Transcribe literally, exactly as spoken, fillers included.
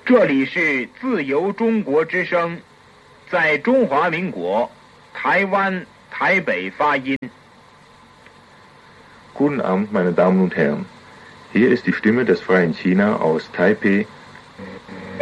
这里是自由中国之声，在中华民国台湾台北发音。 Guten Abend, meine Damen und Herren. Hier ist die Stimme des Freien China aus Taipei,